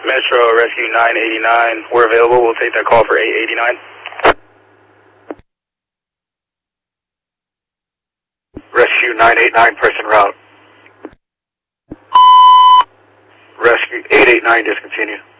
Metro Rescue 989, we're available. We'll take that call for 889. Rescue 989, person route. Rescue 889, discontinue.